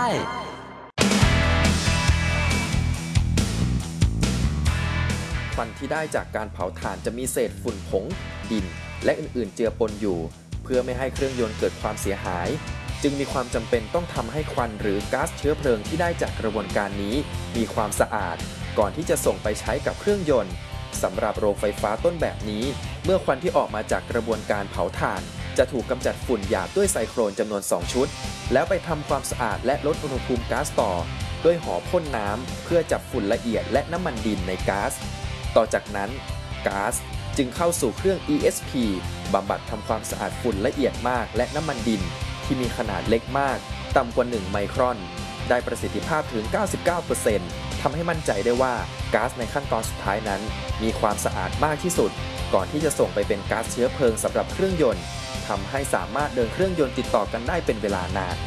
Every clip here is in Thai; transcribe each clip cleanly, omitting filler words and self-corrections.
ควันที่ได้จากการเผาถ่านจะมีเศษฝุ่นผงดินและอื่นๆเจือปนอยู่เพื่อไม่ให้เครื่องยนต์เกิดความเสียหายจึงมีความจำเป็นต้องทำให้ควันหรือก๊าซเชื้อเพลิงที่ได้จากกระบวนการนี้มีความสะอาดก่อนที่จะส่งไปใช้กับเครื่องยนต์สำหรับโรงไฟฟ้าต้นแบบนี้เมื่อควันที่ออกมาจากกระบวนการเผาถ่านจะถูกกำจัดฝุ่นหยาบด้วยไซโครนจำนวน2ชุดแล้วไปทำความสะอาดและลดอุณหภูมิก๊าซต่อด้วยหอพ่นน้ำเพื่อจับฝุ่นละเอียดและน้ำมันดินในก๊าซต่อจากนั้นก๊าซจึงเข้าสู่เครื่อง ESP บำบัดทำความสะอาดฝุ่นละเอียดมากและน้ำมันดินที่มีขนาดเล็กมากต่ำกว่า1ไมครอนได้ประสิทธิภาพถึง 99% ทำให้มั่นใจได้ว่าก๊าซในขั้นตอนสุดท้ายนั้นมีความสะอาดมากที่สุดก่อนที่จะส่งไปเป็นก๊าซเชื้อเพลิงสำหรับเครื่องยนต์ทำให้สามารถเดินเครื่องยนต์ติดต่อกันได้เป็นเวลานาน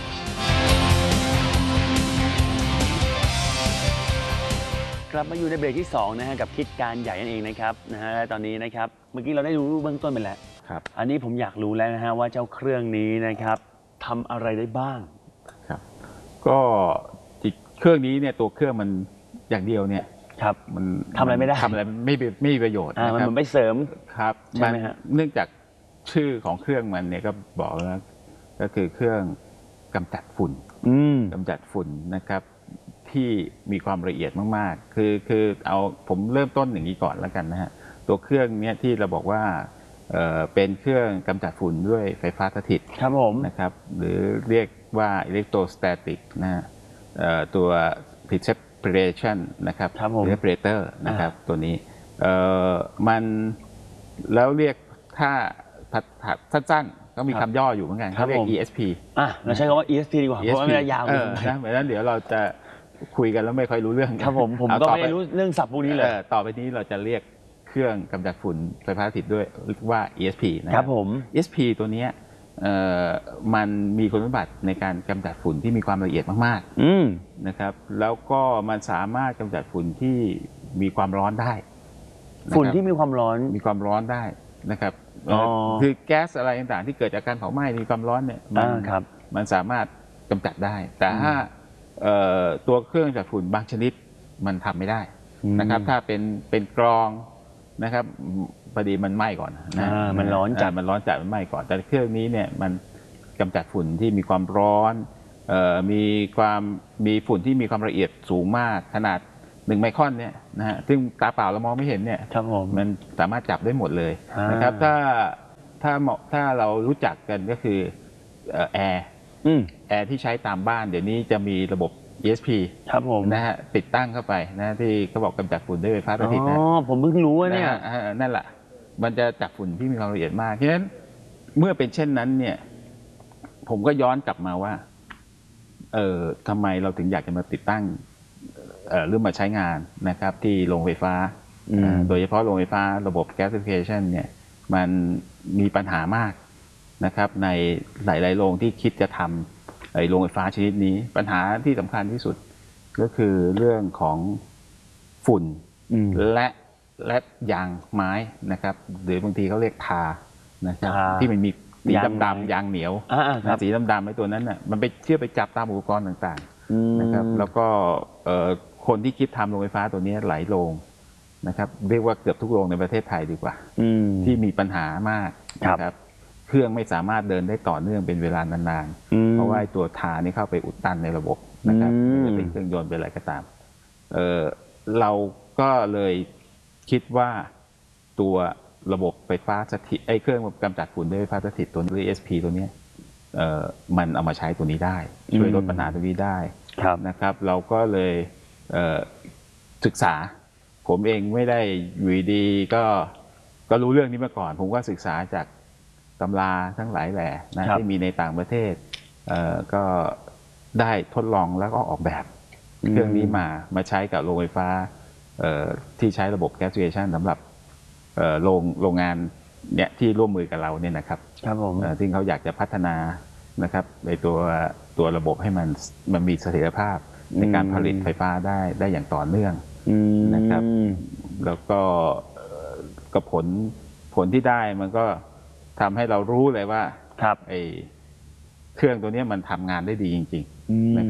กลับมาอยู่ในเบรกที่2นะฮะกับคิดการใหญ่นั่นเองนะครับและตอนนี้นะครับเมื่อกี้เราได้รู้เบื้องต้นไปแล้วครับอันนี้ผมอยากรู้แล้วนะฮะว่าเจ้าเครื่องนี้นะครับทำอะไรได้บ้างครับก็เครื่องนี้เนี่ยตัวเครื่องมันอย่างเดียวเนี่ยครับมันทำอะไรไม่ได้ทำอะไรไม่มีประโยชน์มันเหมือนไปเสริมครับใช่ไหมฮะเนื่องจากชื่อของเครื่องมันเนี่ยก็บอกแล้วก็คือเครื่องกำจัดฝุ่นกำจัดฝุ่นนะครับที่มีความละเอียดมากๆคือเอาผมเริ่มต้นอย่างนี้ก่อนแล้วกันนะฮะตัวเครื่องเนี้ยที่เราบอกว่าเป็นเครื่องกำจัดฝุ่นด้วยไฟฟ้าสถิตครับผมนะครับหรือเรียกว่าอิเล็กโทรสแตติกนะฮะตัว precipitation นะครับหรือ separator นะครับตัวนี้มันแล้วเรียกถ้าสั้นๆก็มีคำย่ออยู่เหมือนกันเขาเรียก ESP เราใช้คำว่า ESP ดีกว่าเพราะว่าไม่ยาวเลยนะเพราะฉะนั้นเดี๋ยวเราจะคุยกันแล้วไม่ค่อยรู้เรื่องครับผมก็ไม่รู้เรื่องศัพท์พวกนี้เลยต่อไปนี้เราจะเรียกเครื่องกำจัดฝุ่นไฟฟ้าสถิตด้วยเรียกว่า ESP นะครับผม ESP ตัวนี้มันมีคุณสมบัติในการกำจัดฝุ่นที่มีความละเอียดมากๆนะครับแล้วก็มันสามารถกำจัดฝุ่นที่มีความร้อนได้ฝุ่นที่มีความร้อนได้นะครับคือแก๊สอะไรต่างๆที่เกิดจากการเผาไหม้มีความร้อนเนี่ยมันสามารถกำจัดได้แต่ถ้าตัวเครื่องจัดฝุ่นบางชนิดมันทำไม่ได้นะครับถ้าเป็นกรองนะครับพอดีมันไหม้ก่อนนะมันร้อนจัดมันไหม้ก่อนแต่เครื่องนี้เนี่ยมันกำจัดฝุ่นที่มีความร้อนมีฝุ่นที่มีความละเอียดสูงมากขนาด1ไมครอนเนี่ยนะฮะซึ่งตาเปล่าเรามองไม่เห็นเนี่ยมันสามารถจับได้หมดเลยนะครับถ้าเรารู้จักกันก็คือแอร์ที่ใช้ตามบ้านเดี๋ยวนี้จะมีระบบ ESP ครับผมนะฮะติดตั้งเข้าไปนะที่เขาบอกกำจัดฝุ่นด้วยไฟฟ้าสถิตนะผมเพิ่งรู้ว่าเนี่ยนั่นแหละมันจะจับฝุ่นที่มีความละเอียดมากฉะนั้นเมื่อเป็นเช่นนั้นเนี่ยผมก็ย้อนกลับมาว่าทำไมเราถึงอยากจะมาติดตั้งหรือมาใช้งานนะครับที่โรงไฟฟ้าโดยเฉพาะโรงไฟฟ้าระบบ gasification เนี่ยมันมีปัญหามากนะครับในหลายๆโรงที่คิดจะทำโรงไฟฟ้าชนิดนี้ปัญหาที่สำคัญที่สุดก็คือเรื่องของฝุ่นและยางไม้นะครับหรือบางทีเขาเรียกทานะครับที่มันมีสีดำๆยางเหนียวสีดำๆไอ้ตัวนั้นน่ะมันไปเชื่อไปจับตามอุปกรณ์ต่างๆนะครับแล้วก็คนที่คิดทำโรงไฟฟ้าตัวนี้หลายโรงนะครับเรียกว่าเกือบทุกโรงในประเทศไทยดีกว่าที่มีปัญหามากนะครับเครื่องไม่สามารถเดินได้ต่อเนื่องเป็นเวลานานๆเพราะว่าตัวทานี่เข้าไปอุดตันในระบบนะครับจะเป็นเครื่องยนต์เป็นอะไรก็ตามเราก็เลยคิดว่าตัวระบบไฟฟ้าสถิตเครื่องกำจัดฝุ่นด้วยไฟฟ้าสถิตตัว ESP ตัวนี้มันเอามาใช้ตัวนี้ได้ช่วยลดปัญหาตัวนี้ได้นะครับเราก็เลยศึกษาผมเองไม่ได้อยู่ดีก็รู้เรื่องนี้มาก่อนผมก็ศึกษาจากตำราทั้งหลายแหล่นะที่มีในต่างประเทศก็ได้ทดลองแล้วก็ออกแบบเครื่องนี้มาใช้กับโรงไฟฟ้าที่ใช้ระบบ gasification สำหรับโรงงานเนี่ยที่ร่วมมือกับเราเนี่ยนะครับซึ่งเขาอยากจะพัฒนานะครับในตัวระบบให้มันมีเสถียรภาพในการผลิตไฟฟ้าได้อย่างต่อเนื่องนะครับแล้วก็ผลที่ได้มันก็ทำให้เรารู้เลยว่าไอ้เครื่องตัวนี้มันทำงานได้ดีจริงๆนะครับ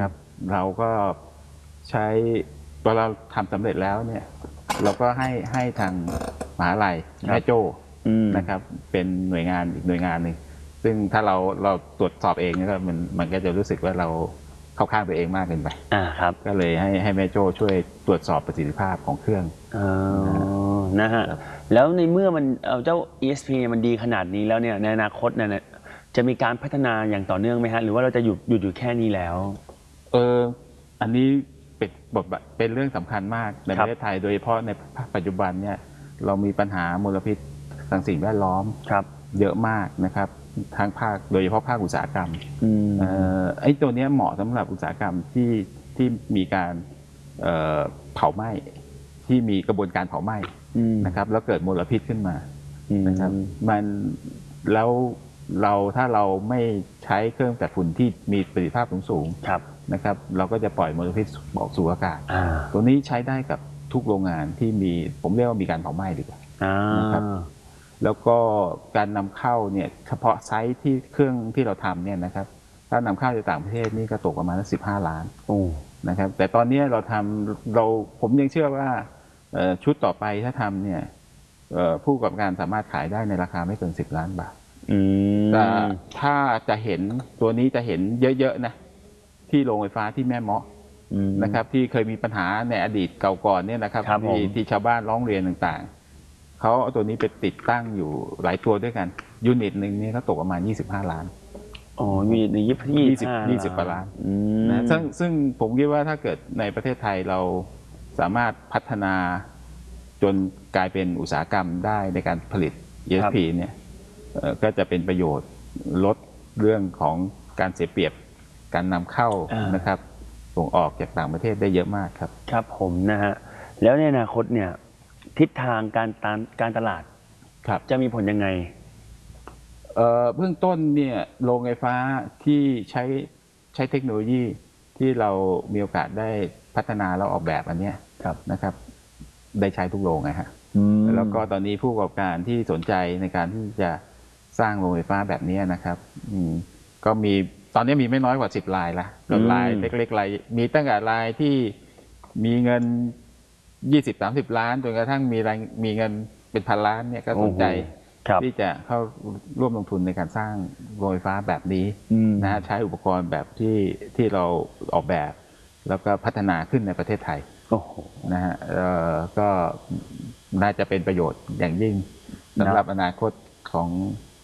เราก็ใช้พอเราทำสำเร็จแล้วเนี่ยเราก็ให้ทางมหาลัยแม่โจ้นะครับเป็นหน่วยงานอีกหน่วยงานหนึ่งซึ่งถ้าเราตรวจสอบเองเนี่ยมันก็จะรู้สึกว่าเราเข้าข้างตัวเองมากเกินไปครับก็เลยให้แม่โจ้ช่วยตรวจสอบประสิทธิภาพของเครื่องนะฮะแล้วในเมื่อมันเจ้า ESP มันดีขนาดนี้แล้วเนี่ยในอนาคตเนี่ยจะมีการพัฒนาอย่างต่อเนื่องไหมฮะหรือว่าเราจะหยุดอยู่แค่นี้แล้วอันนี้เป็นเรื่องสำคัญมากในประเทศไทยโดยเฉพาะในปัจจุบันเนี่ยเรามีปัญหามลพิษทางสิ่งแวดล้อมเยอะมากนะครับทางภาคโดยเฉพาะภาคอุตสาหกรรมไอ้ตัวนี้เหมาะสำหรับอุตสาหกรรมที่มีการเผาไหม้ที่มีกระบวนการเผาไหม้นะครับแล้วเกิดมลพิษขึ้นมานะครับมันแล้วถ้าเราไม่ใช้เครื่องจัดฝุ่นที่มีประสิทธิภาพสูงนะครับเราก็จะปล่อยมลพิษออกสู่อากาศตัวนี้ใช้ได้กับทุกโรงงานที่มีผมเรียกว่ามีการเผาไหม้ดีกว่านะครับแล้วก็การนำเข้าเนี่ยเฉพาะไซส์ที่เครื่องที่เราทำเนี่ยนะครับถ้านำเข้าจากต่างประเทศนี่ก็ตกประมาณ15 ล้านนะครับแต่ตอนนี้ผมยังเชื่อว่าชุดต่อไปถ้าทำเนี่ยผู้ประกอบการสามารถขายได้ในราคาไม่เกิน10 ล้านบาทแต่ถ้าจะเห็นตัวนี้จะเห็นเยอะๆนะที่โรงไฟฟ้าที่แม่เมาะนะครับที่เคยมีปัญหาในอดีตเก่าก่อนเนี่ยนะครับที่ชาวบ้านร้องเรียนต่างๆเขาเอาตัวนี้ไปติดตั้งอยู่หลายตัวด้วยกันยูนิตหนึ่งนี่เขาตกประมาณ25 ล้านยูนิตหนึ่ง 20 กว่าล้านนะซึ่งผมคิดว่าถ้าเกิดในประเทศไทยเราสามารถพัฒนาจนกลายเป็นอุตสาหกรรมได้ในการผลิต ESP เนี่ยก็จะเป็นประโยชน์ลดเรื่องของการเสียเปรียบการนำเข้านะครับส่งออกจากต่างประเทศได้เยอะมากครับครับผมนะฮะแล้วในอนาคตเนี่ยทิศทางการตลาดจะมีผลยังไงเบื้องต้นเนี่ยโรงไฟฟ้าที่ใช้เทคโนโลยีที่เรามีโอกาสได้พัฒนาแล้วออกแบบอันนี้นะครับได้ใช้ทุกโรงนะฮะแล้วก็ตอนนี้ผู้ประกอบการที่สนใจในการที่จะสร้างโรงไฟฟ้าแบบนี้นะครับก็มีตอนนี้มีไม่น้อยกว่า10 รายละรายเล็กๆรายมีตั้งแต่รายที่มีเงิน20-30 ล้านจนกระทั่งมีเงินเป็นพันล้านเนี่ยก็สนใจที่จะเข้าร่วมลงทุนในการสร้างโรงไฟฟ้าแบบนี้นะใช้อุปกรณ์แบบที่เราออกแบบแล้วก็พัฒนาขึ้นในประเทศไทยนะฮะก็น่าจะเป็นประโยชน์อย่างยิ่งสำหรับอนาคตของ